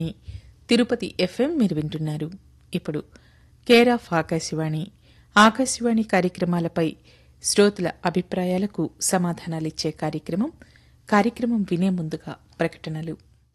Tirupati FM మీరు వింటున్నారు. ఇప్పుడు కేర్ ఆఫ్ ఆకాశవాణి కార్యక్రమాలపై శ్రోతల అభిప్రాయాలకు సమాధానాలిచ్చే కార్యక్రమం వినే ముందుగా ప్రకటనలు.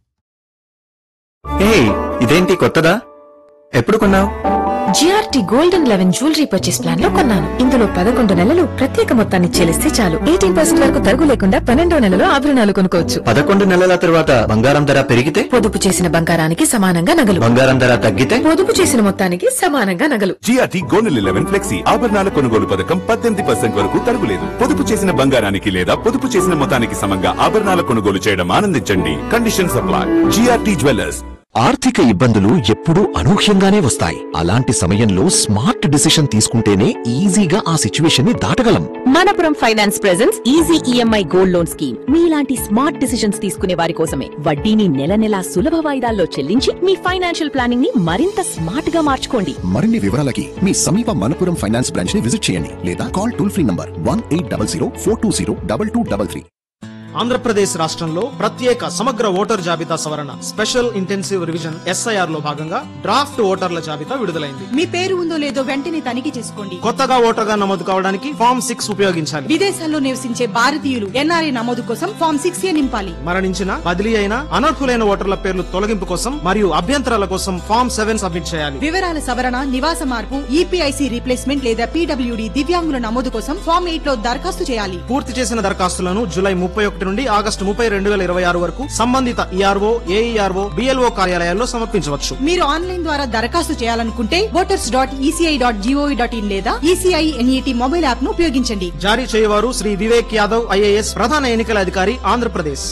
ఇదేంటి కొత్తదా? ఎప్పుడు కొన్నావు? GRT golden 11 jewellery purchase plan లో కొన్నాను. ఇందులో 11 నెలలు ప్రత్యేక మొత్తాన్ని చెల్లిస్తే చాలు. 18% వరకు తరుగు లేకుండా 12వ నెలలో ఆభరణాలు కొనుక్కోవచ్చు. 11 నెలల తర్వాత బంగారం ధర పెరిగితే? పొదుపు చేసిన బంగారానికి సమానంగా నగలు. బంగారం ధర తగ్గితే? పొదుపు చేసిన మొత్తానికి సమానంగా నగలు. జిఆర్టీ గోల్డెన్ 11 ఫ్లెక్సీ ఆభరణాల కొనుగోలు పథకం 18% వరకు తరుగులేదు. పొదుపు చేసిన బంగారానికి లేదా పొదుపు చేసిన మొత్తానికి సమంగా ఆభరణాల కొనుగోలు చేయడం ఆనందించండి. Condition supply. GRT jewellers. ఆర్థిక ఇబ్బందులు ఎప్పుడూ అనూహ్యంగానే వస్తాయి. అలాంటి సమయంలో స్మార్ట్ డిసిషన్ తీసుకుంటేనే ఈజీగా ఆ సిచ్యువేషన్ ని దాటగలం. Manappuram finance presents easy EMI gold loan scheme. మీలాంటి స్మార్ట్ డిసిషన్స్ తీసుకునే వారి కోసమే. వడ్డీని నెల నెలా సులభ వాయిదాల్లో చెల్లించి మీ ఫైనాన్షియల్ ప్లానింగ్ ని మరింత స్మార్ట్ గా మార్చుకోండి. మరిన్ని వివరాలకి మీ సమీప మనపురం ఫైనాన్స్ బ్రాంచ్ ని విజిట్ చేయండి లేదా call toll free number 1800 420 2233. Andhra Pradesh రాష్ట్రంలో ప్రత్యేక సమగ్ర ఓటర్ జాబితా సవరణ స్పెషల్ ఇంటెన్సివ్ రివిజన్ SIR లో భాగంగా డ్రాఫ్ట్ ఓటర్ల జాబితా విడుదలైంది. మీ పేరు ఉందో లేదో వెంటనే తనిఖీ చేసుకోండి. కొత్తగా ఓటర్గా నమోదు కావడానికి ఫామ్ 6 ఉపయోగించాలి. విదేశాల్లో నివసించే భారతీయులు NRI నమోదు కోసం ఫామ్ 6A నింపాలి. మరణించిన, బదిలీ అయిన, అనర్హులైన ఓటర్ల పేర్లు తొలగింపు కోసం మరియు అభ్యంతరాల కోసం ఫామ్ 7 సబ్మిట్ చేయాలి. వివరాల సవరణ, నివాస మార్పు, EPIC రీప్లేస్మెంట్ లేదా PWD దివ్యాంగుల నమోదు కోసం ఫామ్ 8 లో దరఖాస్తు చేయాలి. పూర్తి చేసిన దరఖాస్తులను జూలై 31 నుండి ఆగస్టు 30, 2026 వరకు సంబంధిత ERO, AERO, BLO కార్యాలయాల్లో సమర్పించవచ్చు. మీరు ఆన్లైన్ ద్వారా దరఖాస్తు చేయాలనుకుంటే voters.eci.gov.in లేదా ECI NET మొబైల్ యాప్ ను ఉపయోగించండి. జారీ చేయవారు శ్రీ వివేక్ యాదవ్ IAS, ప్రధాన ఎన్నికల అధికారి, ఆంధ్రప్రదేశ్.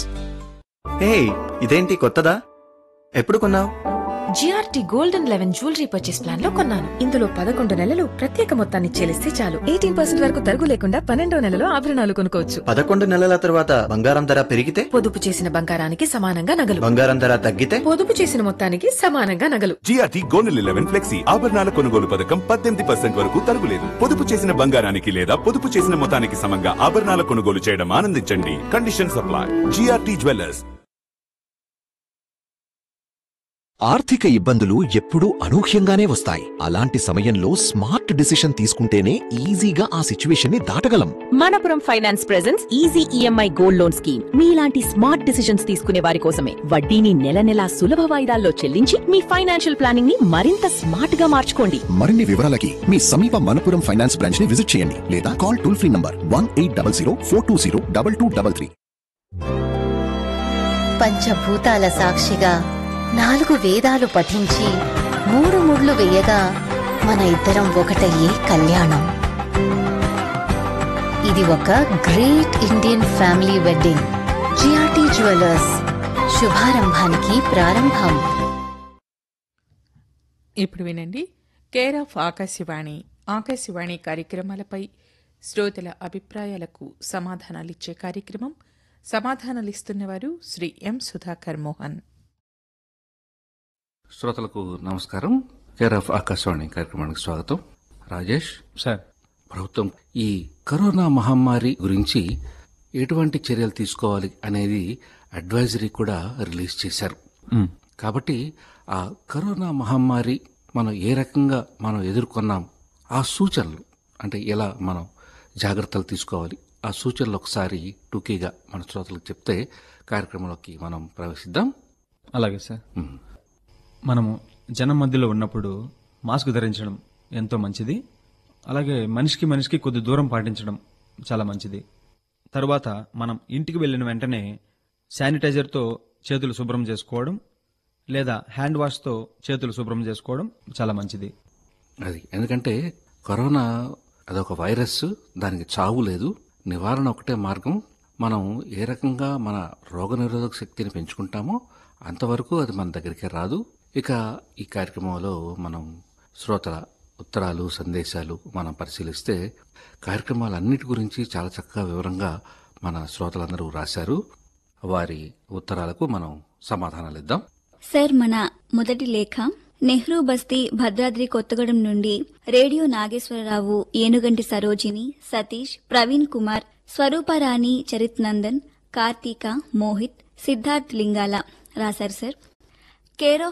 ఇదేంటి కొత్తదా? ఎప్పుడు కొన్నావు? GRT golden 11 jewellery purchase plan లో కొన్నాను. ఇందులో 11 నెలలు ప్రత్యేక మొత్తాన్ని చెల్లిస్తే చాలు. 18% వరకు తరుగు లేకుండా 12వ నెలలో ఆభరణాలు కొనుక్కోవచ్చు. 11 నెలల తర్వాత బంగారం ధర పెరిగితే? పొదుపు చేసిన బంగారానికి సమానంగా నగలు. బంగారం ధర తగ్గితే? పొదుపు చేసిన మొత్తానికి సమానంగా నగలు. జిఆర్టీ గోల్డెన్ 11 ఫ్లెక్సీ ఆభరణాల కొనుగోలు పథకం 18% వరకు తరుగులేదు. పొదుపు చేసిన బంగారానికి లేదా పొదుపు చేసిన మొత్తానికి సమంగా ఆభరణాల కొనుగోలు చేయడం ఆనందించండి. Condition supply. GRT jewellers. ఆర్థిక ఇబ్బందులు ఎప్పుడూ అనూహ్యంగానే వస్తాయి. అలాంటి సమయంలో స్మార్ట్ డిసిషన్ తీసుకుంటేనే ఈజీగా ఆ సిచ్యువేషన్ ని దాటగలం. Manappuram finance presents easy EMI gold loan scheme. మీలాంటి స్మార్ట్ డిసిషన్స్ తీసుకునే వారి కోసమే. వడ్డీని నెల నెలా సులభ వాయిదాల్లో చెల్లించి మీ ఫైనాన్షియల్ ప్లానింగ్ ని మరింత స్మార్ట్ గా మార్చుకోండి. మరిన్ని వివరాలకి మీ సమీప మనపురం ఫైనాన్స్ బ్రాంచ్ ని విజిట్ చేయండి లేదా కాల్ టోల్ ఫ్రీ నంబర్ 1800 420 2233. పంచభూతాల సాక్షిగా 4 వేదాలు పఠించి 3 ముళ్ళు వేయగా మన ఇద్దరం ఒకటయ్యే కళ్యాణం. ఇది ఒక great Indian family wedding. GRT jewellers, శుభారంభానికి ప్రారంభం. ఇప్పుడు వినండి కేర్ ఆఫ్ ఆకాశవాణి కార్యక్రమాలపై శ్రోతల అభిప్రాయాలకు సమాధానాలిస్తున్నవారు శ్రీ ఎం సుధాకర్ మోహన్. శ్రోతలకు నమస్కారం. కేర్ ఆఫ్ ఆకాశవాణి కార్యక్రమానికి స్వాగతం. రాజేష్ సార్, ప్రభుత్వం ఈ కరోనా మహమ్మారి గురించి ఎటువంటి చర్యలు తీసుకోవాలి అనేది అడ్వైజరీ కూడా రిలీజ్ చేశారు. కాబట్టి ఆ కరోనా మహమ్మారి మనం ఏ రకంగా మనం ఎదుర్కొన్నాం, ఆ సూచనలు అంటే ఎలా మనం జాగ్రత్తలు తీసుకోవాలి, ఆ సూచనలు ఒకసారి టూకీగా మన శ్రోతలకు చెప్తే కార్యక్రమంలోకి మనం ప్రవేశిద్దాం. అలాగే సార్. మనము జనం మధ్యలో ఉన్నప్పుడు మాస్క్ ధరించడం ఎంతో మంచిది. అలాగే మనిషికి కొద్ది దూరం పాటించడం చాలా మంచిది. తరువాత మనం ఇంటికి వెళ్ళిన వెంటనే శానిటైజర్తో చేతులు శుభ్రం చేసుకోవడం లేదా హ్యాండ్ వాష్తో చేతులు శుభ్రం చేసుకోవడం చాలా మంచిది. అది ఎందుకంటే కరోనా అదొక వైరస్, దానికి చావు లేదు. నివారణ ఒకటే మార్గం. మనం ఏ రకంగా మన రోగనిరోధక శక్తిని పెంచుకుంటామో అంతవరకు అది మన దగ్గరికి రాదు. ఇక ఈ కార్యక్రమంలో మనం శ్రోతల ఉత్తరాలు, సందేశాలు మనం పరిశీలిస్తే కార్యక్రమాలన్నిటి గురించి చాలా చక్కగా వివరంగా మన శ్రోతలందరూ రాశారు. వారి ఉత్తరాలకు మనం సమాధానాలు ఇద్దాం. సార్, మన మొదటి లేఖ నెహ్రూ బస్తీ, భద్రాద్రి కొత్తగూడెం నుండి రేడియో నాగేశ్వరరావు, ఏనుగంటి సరోజిని, సతీష్, ప్రవీణ్ కుమార్, స్వరూపరాణి, చరిత్ నందన్, కార్తీక, మోహిత్, సిద్ధార్థ్ లింగాల రాశారు. Sir, care